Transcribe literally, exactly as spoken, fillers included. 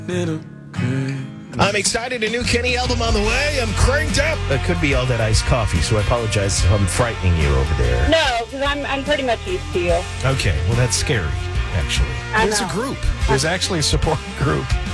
I'm excited. A new Kenny album on the way. I'm cranked up. It could be all that iced coffee, so I apologize if I'm frightening you over there. No, because I'm, I'm pretty much used to you. Okay, well, that's scary, actually. I There's know. a group. There's actually a support group.